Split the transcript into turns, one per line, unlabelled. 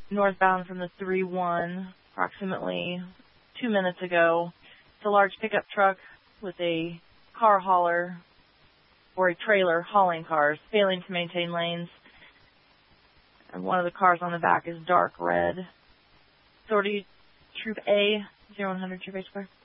northbound from the 3-1 approximately 2 minutes ago. It's a large pickup truck with a car hauler or a trailer hauling cars, failing to maintain lanes. And one of the cars on the back is dark red. Authority Troop A, 0100 Troop A Square.